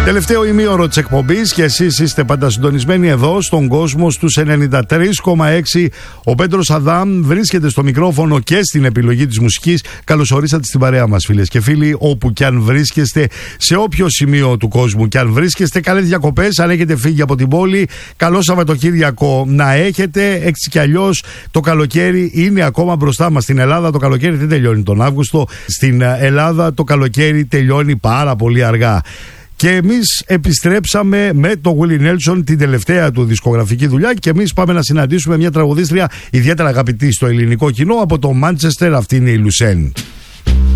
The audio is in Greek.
Τελευταίο ημίωρο της εκπομπής και εσείς είστε πάντα συντονισμένοι εδώ στον κόσμο στους 93,6. Ο Πέτρος Αδάμ βρίσκεται στο μικρόφωνο και στην επιλογή της μουσικής. Καλώς ορίσατε στην παρέα μας, φίλες και φίλοι, όπου και αν βρίσκεστε, σε όποιο σημείο του κόσμου και αν βρίσκεστε. Καλές διακοπές, αν έχετε φύγει από την πόλη. Καλό Σαββατοκύριακο να έχετε. Έτσι κι αλλιώς το καλοκαίρι είναι ακόμα μπροστά μας. Στην Ελλάδα το καλοκαίρι δεν τελειώνει τον Αύγουστο. Στην Ελλάδα το καλοκαίρι τελειώνει πάρα πολύ αργά. Και εμείς επιστρέψαμε με τον Willie Nelson, την τελευταία του δισκογραφική δουλειά, και εμείς πάμε να συναντήσουμε μια τραγουδίστρια ιδιαίτερα αγαπητή στο ελληνικό κοινό από το Μάντσεστερ. Αυτή είναι η Λουσέν.